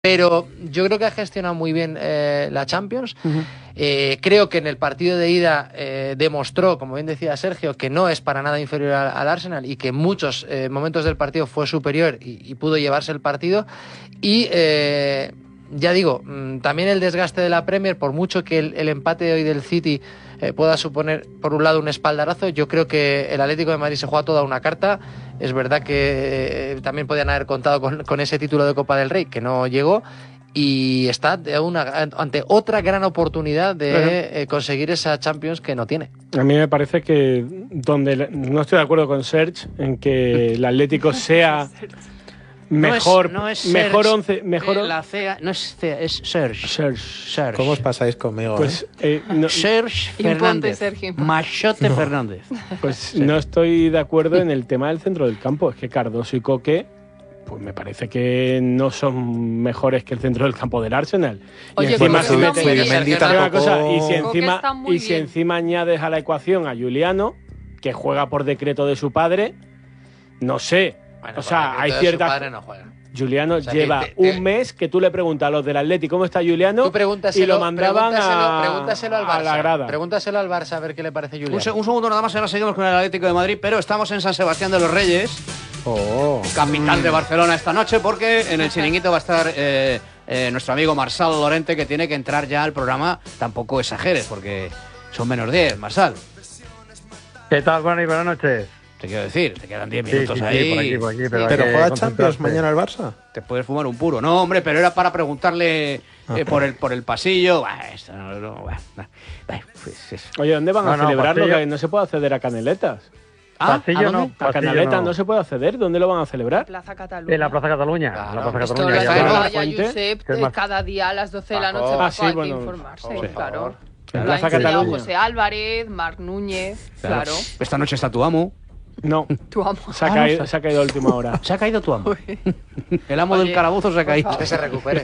Pero yo creo que ha gestionado muy bien la Champions. Creo que en el partido de ida demostró, como bien decía Sergio, que no es para nada inferior al Arsenal y que en muchos momentos del partido fue superior y pudo llevarse el partido. Y ya digo, también el desgaste de la Premier, por mucho que el empate de hoy del City pueda suponer, por un lado, un espaldarazo, yo creo que el Atlético de Madrid se juega toda una carta. Es verdad que también podían haber contado con ese título de Copa del Rey, que no llegó, y está ante otra gran oportunidad de conseguir esa Champions que no tiene. A mí me parece que no estoy de acuerdo con Serge en que el Atlético sea mejor, no es mejor Serge, 11, mejor la CEA, no es CEA, es Serge. ¿Cómo os pasáis conmigo? Pues Serge Fernández, Machote Fernández. Pues sí. No estoy de acuerdo en el tema del centro del campo. Es que Cardoso y Coque, pues me parece que no son mejores que el centro del campo del Arsenal. Oye, y si encima añades a la ecuación a Juliano, que juega por decreto de su padre, no sé. Bueno, o sea, hay ciertas... Su padre no juega. Juliano lleva un mes que tú le preguntas a los del Atlético cómo está Juliano y lo mandaban pregúntaselo al Barça, a la grada. Pregúntaselo al Barça a ver qué le parece Juliano. Un segundo nada más, ahora seguimos con el Atlético de Madrid, pero estamos en San Sebastián de los Reyes, capital de Barcelona esta noche, porque en el chiringuito va a estar nuestro amigo Marsal Lorente, que tiene que entrar ya al programa. Tampoco exageres, porque son menos 10, Marsal. ¿Qué tal, buenas noches? Te quiero decir, te quedan 10 minutos ahí. Por aquí, pero juega Champions mañana el Barça. Te puedes fumar un puro. No, hombre, pero era para preguntarle por el pasillo. Oye, ¿dónde van a celebrarlo? Que no se puede acceder a Caneletas. Pasillo no. A Canaletas no se puede acceder. ¿Dónde lo van a celebrar? Plaza Cataluña. En la Plaza Cataluña. Claro. Cada día a las 12 de la noche para informarse. Claro. En Plaza Cataluña. José Álvarez, Marc Núñez, claro. Esta noche está tu amo. No, tu amo. Se ha caído a última hora. Se ha caído tu amo. El amo del calabozo se ha caído. Que se recupere.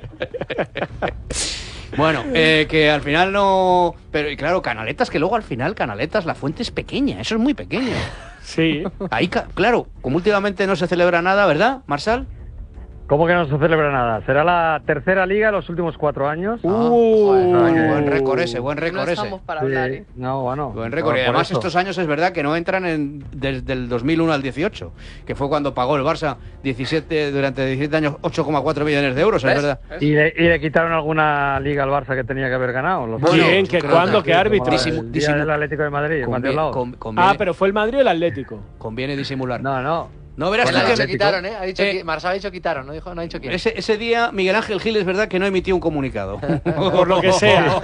Bueno, que al final no... Pero y claro, Canaletas, que luego al final Canaletas, la fuente es pequeña. Eso es muy pequeño. Sí. Ahí, claro, como últimamente no se celebra nada, ¿verdad, Marsal? ¿Cómo que no se celebra nada? Será la tercera liga en los últimos 4 años. Buen récord ese. No estamos para hablar, ¿eh? No, bueno. Buen récord. Y además estos años es verdad que no entran desde el 2001 al 18, que fue cuando pagó el Barça durante 17 años 8,4 millones de euros, ¿es verdad? ¿Y le quitaron alguna liga al Barça que tenía que haber ganado? Bien, ¿cuándo? ¿Qué árbitro? El día del Atlético de Madrid, pero fue el Madrid o el Atlético. Conviene disimular. No, verás que ha dicho quitaron, ¿eh? Marsal ha dicho quitaron, no ha dicho quién. Ese día Miguel Ángel Gil es verdad que no emitió un comunicado. Por lo que sea.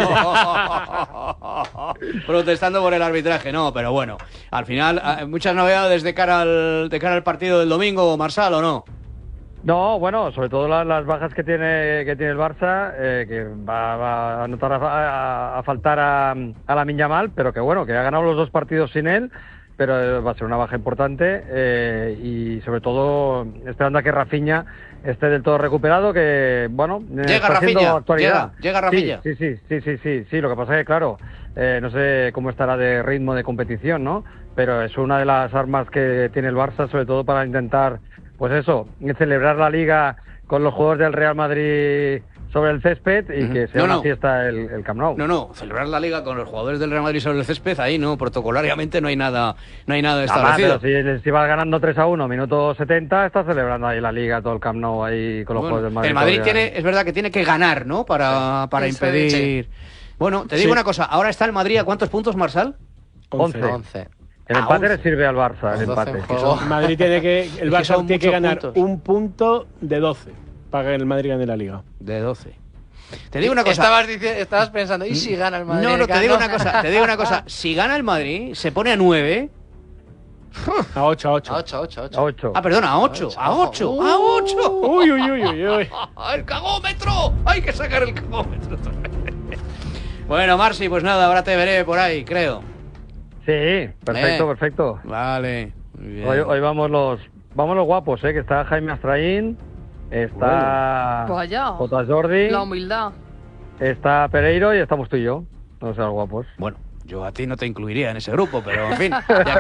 Protestando por el arbitraje, no, pero bueno. Al final, muchas novedades de cara al partido del domingo, Marsal, ¿o no? No, bueno, sobre todo las bajas que tiene el Barça, que va a notar a faltar a Lamine Yamal, pero que bueno, que ha ganado los 2 partidos sin él. Pero va a ser una baja importante y sobre todo esperando a que Rafinha esté del todo recuperado, que bueno, llega Rafinha, actualidad. Llega Rafinha. Sí, lo que pasa es que claro, no sé cómo estará de ritmo de competición, ¿no? Pero es una de las armas que tiene el Barça, sobre todo para intentar, pues eso, celebrar la Liga con los jugadores del Real Madrid sobre el césped y que sea una fiesta el Camp Nou. No, celebrar la Liga con los jugadores del Real Madrid sobre el césped, ahí no, protocolariamente no hay nada establecido. Pero si vas ganando 3-1, minuto 70, estás celebrando ahí la Liga, todo el Camp Nou ahí con los jugadores del Madrid. El Madrid es verdad que tiene que ganar, ¿no? Para impedir... Sí. Bueno, te digo una cosa, ahora está el Madrid ¿a cuántos puntos, Marsal? 11. El empate le sirve al Barça, el empate. El Madrid el Barça tiene que ganar un punto de 12 para que el Madrid gane la Liga. De 12. Te digo una cosa. Estabas pensando, ¿y si gana el Madrid? No, te digo una cosa. Si gana el Madrid, se pone a 9. A 8. A 8. Ah, perdona, a 8. A 8. Uy. ¡El cagómetro! Hay que sacar el cagómetro. Bueno, Marci, pues nada, ahora te veré por ahí, creo. Sí, perfecto. Vale. Muy bien. Hoy vamos los guapos, que está Jaime Astraín. Está Jota Jordi, la humildad. Está Pereiro y estamos tú y yo. No seas guapos. Bueno, Yo a ti no te incluiría en ese grupo, pero en fin,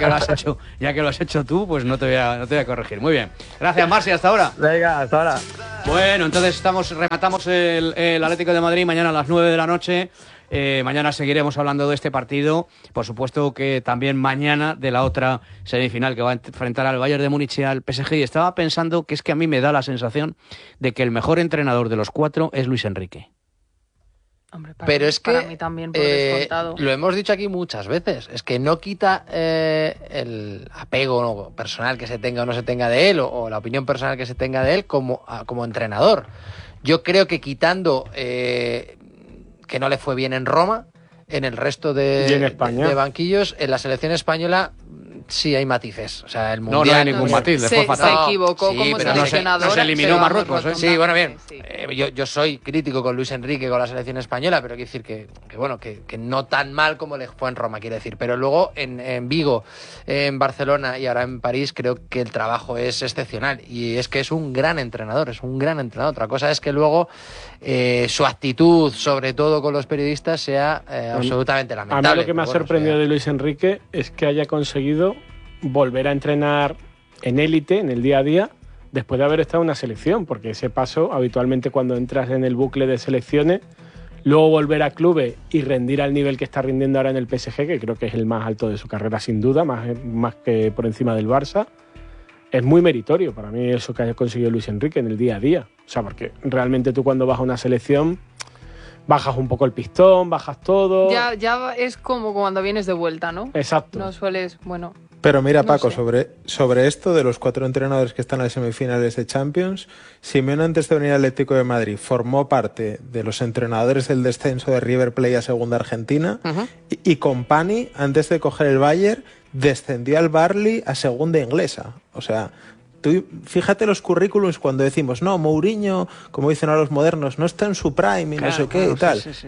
ya que lo has hecho tú, pues no te voy a corregir. Muy bien. Gracias, Marci, hasta ahora. Venga, hasta ahora. Bueno, entonces rematamos el Atlético de Madrid mañana a las 9 de la noche. Mañana seguiremos hablando de este partido. Por supuesto que también mañana de la otra semifinal que va a enfrentar al Bayern de Múnich y al PSG. Y estaba pensando que es que a mí me da la sensación de que el mejor entrenador de los 4 es Luis Enrique. Hombre, pero es que para mí también, por descontado. Lo hemos dicho aquí muchas veces, es que no quita el apego personal que se tenga o no se tenga de él, o la opinión personal que se tenga de él como entrenador. Yo creo que quitando que no le fue bien en Roma, en el resto de banquillos, en la selección española sí hay matices. O sea, el Mundial... No hay ningún matiz, le fue fatal. Se equivocó como seleccionador. No se eliminó Marruecos, ¿eh? Sí, bueno, bien. Sí. Yo soy crítico con Luis Enrique, con la selección española, pero quiero decir que no tan mal como le fue en Roma, quiero decir. Pero luego en Vigo, en Barcelona y ahora en París, creo que el trabajo es excepcional. Y es que es un gran entrenador, Otra cosa es que luego su actitud, sobre todo con los periodistas, sea absolutamente lamentable. A mí lo que me ha sorprendido de Luis Enrique es que haya conseguido volver a entrenar en élite, en el día a día, después de haber estado en una selección, porque ese paso, habitualmente cuando entras en el bucle de selecciones, luego volver a clubes y rendir al nivel que está rindiendo ahora en el PSG, que creo que es el más alto de su carrera sin duda, más que por encima del Barça, es muy meritorio para mí eso que haya conseguido Luis Enrique en el día a día. O sea, porque realmente tú cuando vas a una selección bajas un poco el pistón, bajas todo... Ya es como cuando vienes de vuelta, ¿no? Exacto. No sueles, Pero mira, no Paco, sé. sobre esto de los 4 entrenadores que están en las semifinales de Champions, Simeone, antes de venir al Atlético de Madrid, formó parte de los entrenadores del descenso de River Plate a Segunda Argentina, y Company, antes de coger el Bayern, descendió al Barley a Segunda Inglesa. O sea, tú fíjate los currículums cuando decimos, no, Mourinho, como dicen ahora los modernos, no está en su prime y claro, no sé qué y tal. Sí.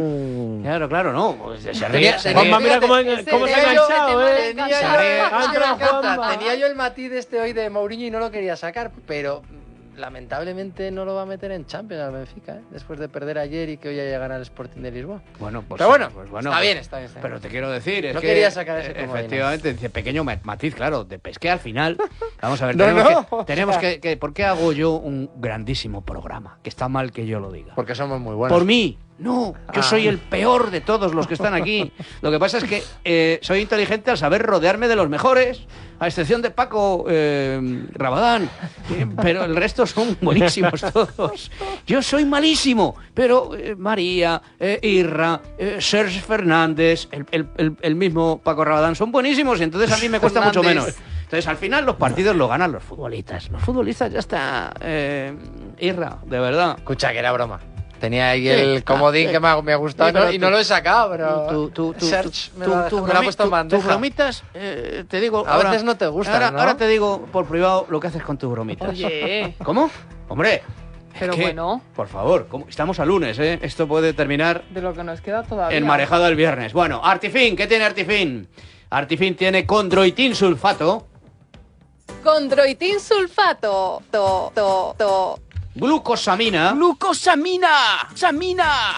Claro, no. Pues se ríe. Juanma, mira cómo se ha enganchado, Tenía yo el matiz hoy de Mourinho y no lo quería sacar, pero lamentablemente no lo va a meter en Champions al Benfica, después de perder ayer y que hoy haya ganado el Sporting de Lisboa. Bueno, pero bueno, está bien. Pero te quiero decir, es no que quería sacar ese efectivamente, dice pequeño matiz, claro, es que al final, vamos a ver, tenemos que ¿por qué hago yo un grandísimo programa? Que está mal que yo lo diga. Porque somos muy buenos. Por mí. No, yo soy el peor de todos los que están aquí. Lo que pasa es que soy inteligente al saber rodearme de los mejores, a excepción de Paco Rabadán, pero el resto son buenísimos todos. Yo soy malísimo, pero María, Irra, Serge Fernández, el mismo Paco Rabadán son buenísimos y entonces a mí me cuesta mucho menos. Entonces al final los partidos los ganan los futbolistas. Los futbolistas ya está, Irra, de verdad. Escucha, que era broma. Tenía ahí el comodín que me ha gustado y no lo he sacado, pero Serge me lo ha puesto en bandeja. Tus bromitas, te digo... A veces no te gustan, ¿no? Ahora te digo por privado lo que haces con tus bromitas. Oye. ¿Cómo? Hombre. Pero bueno. Por favor, estamos a lunes, ¿eh? Esto puede terminar... De lo que nos queda todavía. Enmarejado el viernes. Bueno, Artifin, ¿qué tiene Artifin? Artifin tiene condroitin sulfato. Condroitin sulfato. Glucosamina. ¡Samina!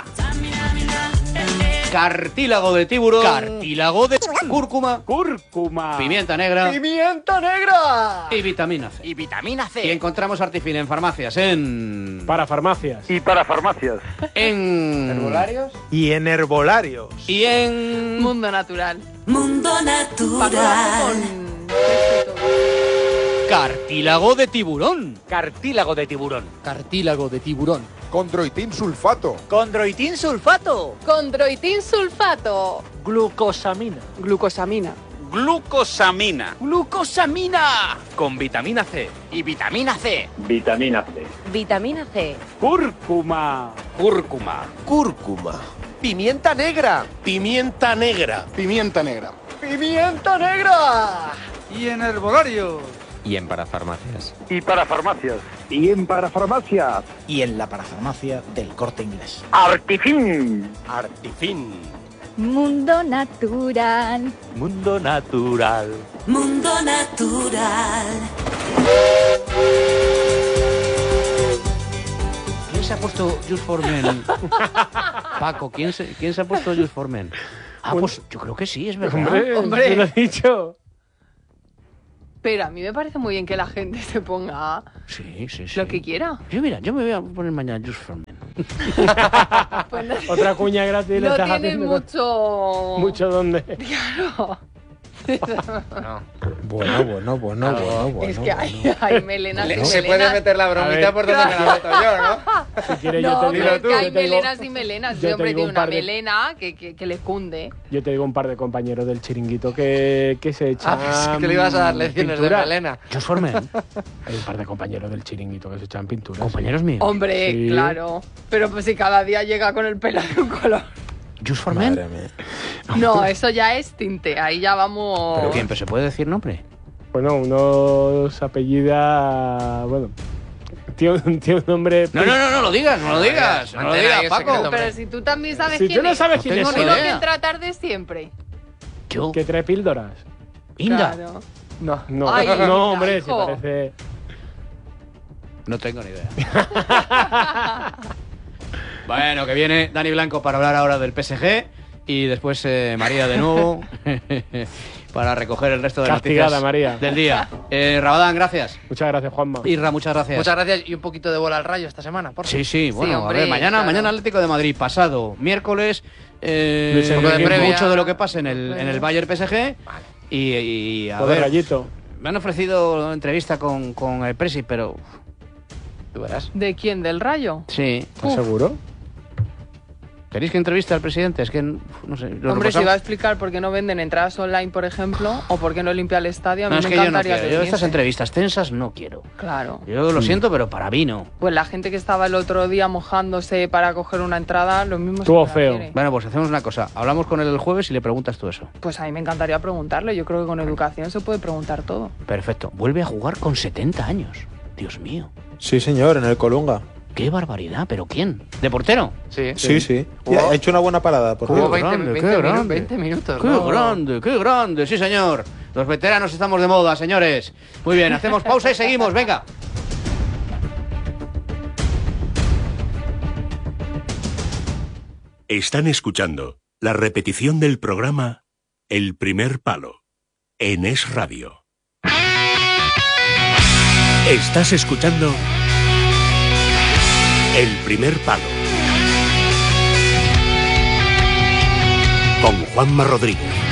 Cartílago de tiburón. Cartílago de cúrcuma. Pimienta negra. Y vitamina C. Y encontramos Artifin en farmacias, Para farmacias. En... ¿Herbolarios? Y en herbolarios. Y en... Mundo Natural. Cartílago de tiburón. Condroitin sulfato. Glucosamina. Con vitamina C. Y vitamina C. Cúrcuma. Pimienta negra. Y en herbolario. Y en parafarmacias. Y para farmacias. Y en parafarmacias. Y en la parafarmacia del Corte Inglés. Artifin. Mundo natural. ¿Quién se ha puesto Just for Men? Paco, ¿quién se ha puesto Just for Men? Pues yo creo que sí, es verdad. Hombre. Te lo he dicho. Pero a mí me parece muy bien que la gente se ponga Sí. lo que quiera. Yo me voy a poner mañana Just for Men. Pues no, Otra cuña gratis le no estás tiene haciendo. mucho... ¿Mucho dónde? Claro. Bueno. Es que hay melenas y melenas. Se puede meter la bromita por donde me la meto yo, ¿no? Si quieres, No, yo te pero digo es que hay yo te digo- melenas y melenas. yo Ese te hombre digo tiene un una par de- melena que le cunde. Yo te digo un par de compañeros del chiringuito que se echan. Pensé que le ibas a dar lecciones pintura. de melena. Just for Men. Hay un par de compañeros del chiringuito que se echan pintura. Compañeros míos. Hombre, Sí. claro. Pero pues si cada día llega con el pelo de un color. Just for Men. Madre mía. No, eso ya es tinte. Ahí ya vamos... ¿Pero quién? ¿Pero se puede decir nombre? Bueno, uno se apellida. Bueno, tiene un nombre. No lo digas, no lo digas, Paco. Pero si tú también sabes Si quién tú no es. sabes quién tengo es, ni Digo idea. que tratar de siempre. Yo, que trae píldoras. Inda. Claro. No, Ay, no, hombre, si hijo. parece. No tengo ni idea. Bueno, que viene Dani Blanco para hablar ahora del PSG y después María de nuevo para recoger el resto de Castigada, noticias María. del día. Rabadán, gracias. Muchas gracias, Juanma. Irra, muchas gracias. Muchas gracias y un poquito de bola al Rayo esta semana, por favor. Sí, bueno, hombre, a ver, mañana claro. Atlético de Madrid, pasado miércoles, Luis Enrique. Previa. mucho de lo que pase en el Bayern PSG y a Todo de ver, rayito. me han ofrecido entrevista con el Presi, pero Tú verás. ¿De quién? ¿Del Rayo? sí. ¿Estás seguro? ¿Queréis que entreviste al presidente? Es que no sé. lo Hombre, si repasamos. va a explicar por qué no venden entradas online, por ejemplo, o por qué no limpia el estadio, a mí No, es me que yo no encantaría quiero. que Yo estas viniese. entrevistas tensas no quiero. Claro. Yo lo siento, pero para mí no. Pues la gente que estaba el otro día mojándose para coger una entrada, lo mismo Estuvo se la feo. quiere. Bueno, pues hacemos una cosa. Hablamos con él el jueves y le preguntas tú eso. Pues a mí me encantaría preguntarle. Yo creo que con educación se puede preguntar todo. Perfecto. Vuelve a jugar con 70 años. Dios mío. Sí, señor, en el Colunga. Qué barbaridad. ¿Pero quién? ¿De portero? Sí. Sí. Y Jugó- ha hecho una buena parada, por Jugó cierto. 20 minutos. Qué ¿no? grande, qué grande. Sí, señor. Los veteranos estamos de moda, señores. Muy bien, hacemos pausa y seguimos. Venga. Están escuchando la repetición del programa El Primer Palo en Es Radio. Estás escuchando El Primer Palo con Juanma Rodríguez.